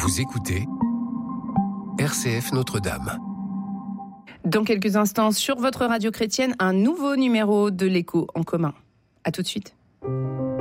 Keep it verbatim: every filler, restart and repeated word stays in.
Vous écoutez R C F Notre-Dame. Dans quelques instants, sur votre radio chrétienne, un nouveau numéro de l'Écho en commun. À tout de suite.